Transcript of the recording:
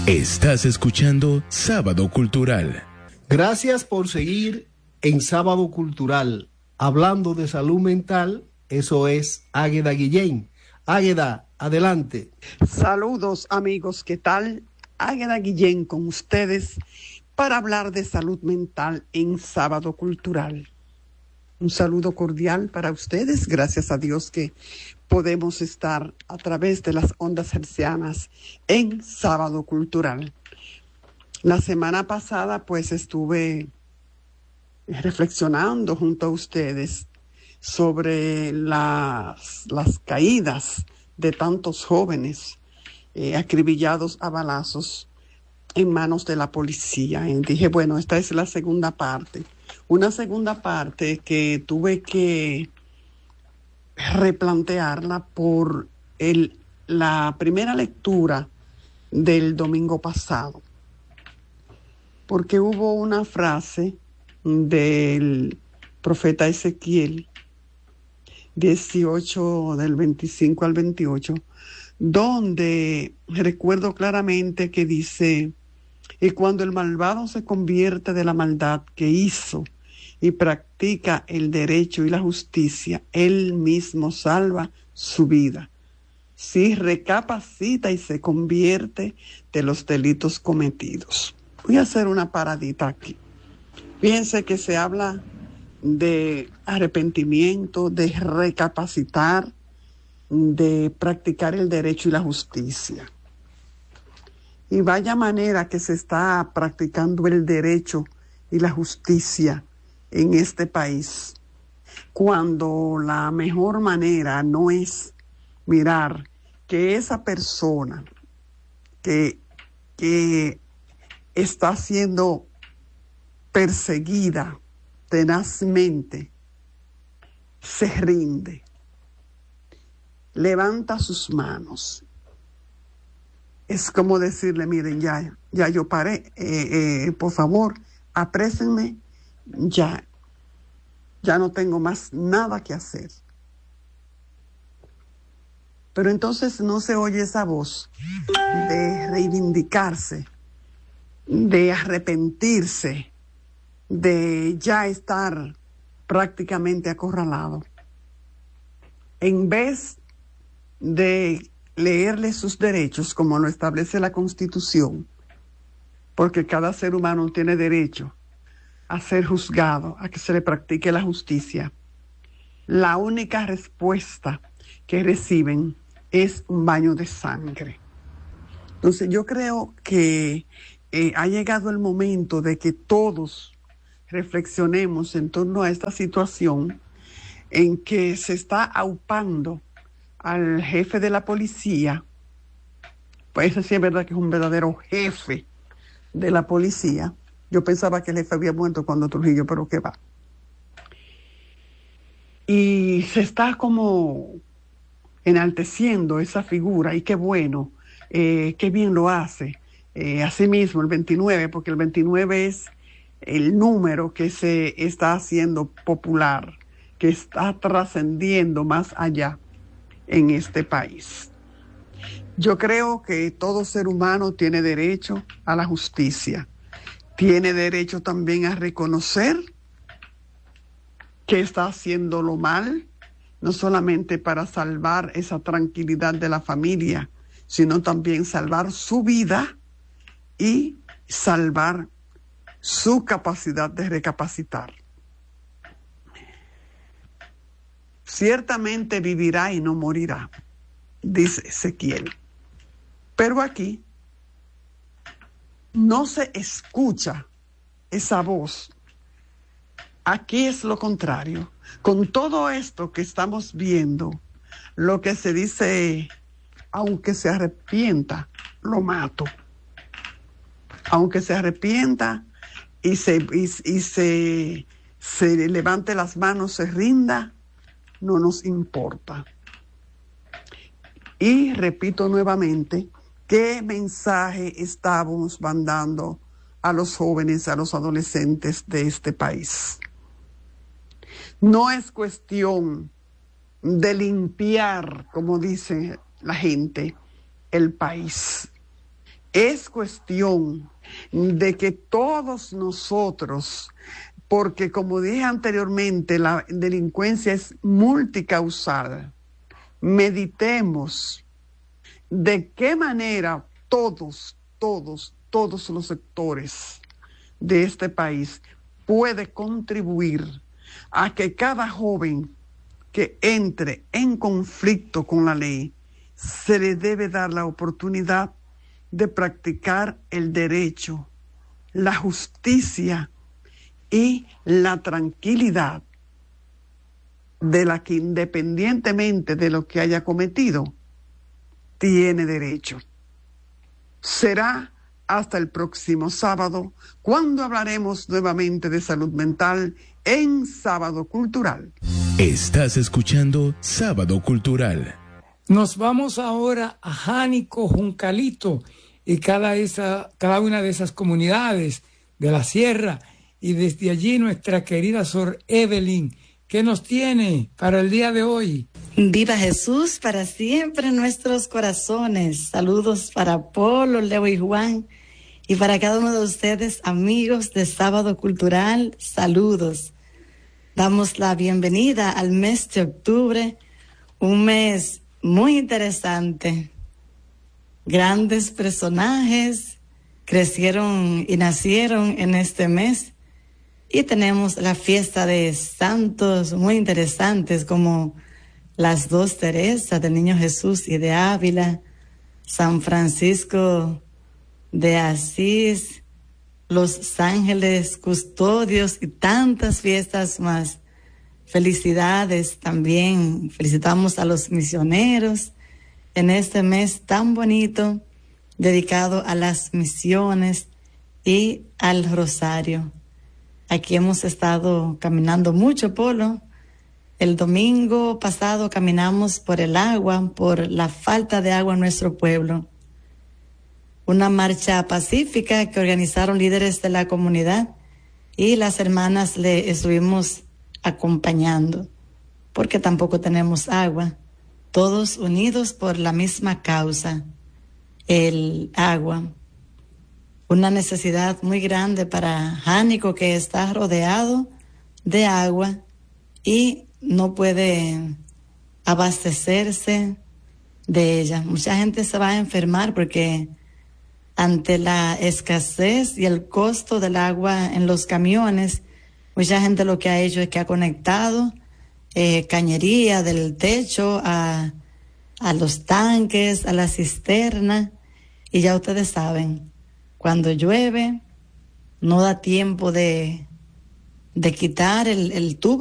Estás escuchando Sábado Cultural. Gracias por seguir en Sábado Cultural. Hablando de salud mental, eso es Águeda Guillén. Águeda, adelante. Saludos amigos, ¿qué tal? Águeda Guillén con ustedes para hablar de salud mental en Sábado Cultural. Un saludo cordial para ustedes, gracias a Dios que podemos estar a través de las ondas hercianas en Sábado Cultural. La semana pasada pues estuve reflexionando junto a ustedes sobre las caídas de tantos jóvenes acribillados a balazos en manos de la policía. Y dije, bueno, esta es la segunda parte. Una segunda parte que tuve que replantearla por la primera lectura del domingo pasado. Porque hubo una frase del profeta Ezequiel 18 del 25 al 28, donde recuerdo claramente que dice: y cuando el malvado se convierte de la maldad que hizo y practica el derecho y la justicia, él mismo salva su vida. Si recapacita y se convierte de los delitos cometidos. Voy a hacer una paradita aquí. Fíjense que se habla de arrepentimiento, de recapacitar, de practicar el derecho y la justicia. Y vaya manera que se está practicando el derecho y la justicia en este país, cuando la mejor manera no es mirar que esa persona que está siendo perseguida tenazmente se rinde, levanta sus manos. Es como decirle, miren, ya yo paré, por favor, aprésenme, ya no tengo más nada que hacer. Pero entonces no se oye esa voz de reivindicarse, de arrepentirse, de ya estar prácticamente acorralado. En vez de leerle sus derechos como lo establece la Constitución, porque cada ser humano tiene derecho a ser juzgado, a que se le practique la justicia, la única respuesta que reciben es un baño de sangre. Entonces yo creo que ha llegado el momento de que todos reflexionemos en torno a esta situación en que se está aupando al jefe de la policía. Pues eso sí es verdad que es un verdadero jefe de la policía. Yo pensaba que el jefe había muerto cuando Trujillo, pero qué va. Y se está como enalteciendo esa figura, y qué bueno, qué bien lo hace. Asimismo, el 29, porque el 29 es el número que se está haciendo popular, que está trascendiendo más allá en este país. Yo creo que todo ser humano tiene derecho a la justicia. Tiene derecho también a reconocer que está haciéndolo mal, no solamente para salvar esa tranquilidad de la familia, sino también salvar su vida y salvar su capacidad de recapacitar. Ciertamente vivirá y no morirá, dice Ezequiel. Pero aquí no se escucha esa voz. Aquí es lo contrario. Con todo esto que estamos viendo, lo que se dice, aunque se arrepienta, lo mato. Aunque se arrepienta y se levante las manos, se rinda, no nos importa. Y repito nuevamente, ¿qué mensaje estamos mandando a los jóvenes, a los adolescentes de este país? No es cuestión de limpiar, como dice la gente, el país. Es cuestión de que todos nosotros, porque como dije anteriormente, la delincuencia es multicausal, meditemos de qué manera todos los sectores de este país puede contribuir a que cada joven que entre en conflicto con la ley se le debe dar la oportunidad de practicar el derecho, la justicia y la tranquilidad de la que, independientemente de lo que haya cometido, tiene derecho. Será hasta el próximo sábado, cuando hablaremos nuevamente de salud mental en Sábado Cultural. Estás escuchando Sábado Cultural. Nos vamos ahora a Jánico, Juncalito y cada una de esas comunidades de la sierra, y desde allí nuestra querida Sor Evelyn, ¿qué nos tiene para el día de hoy? Viva Jesús para siempre en nuestros corazones. Saludos para Polo, Leo y Juan, y para cada uno de ustedes, amigos de Sábado Cultural, saludos. Damos la bienvenida al mes de octubre, un mes muy interesante. Grandes personajes crecieron y nacieron en este mes, y tenemos la fiesta de santos muy interesantes como las dos Teresas del Niño Jesús y de Ávila, San Francisco de Asís, los ángeles custodios y tantas fiestas más. Felicidades también, felicitamos a los misioneros en este mes tan bonito dedicado a las misiones y al rosario. Aquí hemos estado caminando mucho, Polo. El domingo pasado caminamos por el agua, por la falta de agua en nuestro pueblo. Una marcha pacífica que organizaron líderes de la comunidad, y las hermanas le estuvimos acompañando, porque tampoco tenemos agua. Todos unidos por la misma causa, el agua. Una necesidad muy grande para Jánico, que está rodeado de agua y no puede abastecerse de ella. Mucha gente se va a enfermar porque ante la escasez y el costo del agua en los camiones, mucha gente lo que ha hecho es que ha conectado cañería del techo a los tanques, a la cisterna, y ya ustedes saben, cuando llueve no da tiempo de quitar el tubo